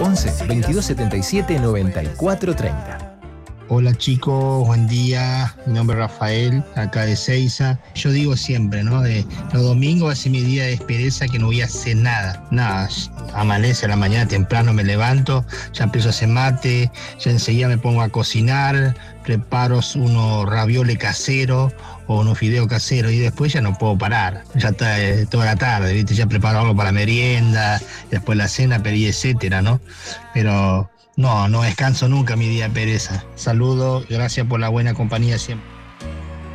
11 2277 9430. Hola chicos, buen día, mi nombre es Rafael, acá de Seiza. Yo digo siempre, ¿no? De los domingos es mi día de pereza que no voy a hacer nada, amanece a la mañana temprano, me levanto, ya empiezo a hacer mate, ya enseguida me pongo a cocinar, preparo unos ravioles caseros o unos fideos caseros y después ya no puedo parar, ya está toda la tarde, ¿viste? Ya preparo algo para la merienda, después la cena, pedí, etcétera, ¿no? Pero no descanso nunca mi día de pereza. Saludos, gracias por la buena compañía siempre.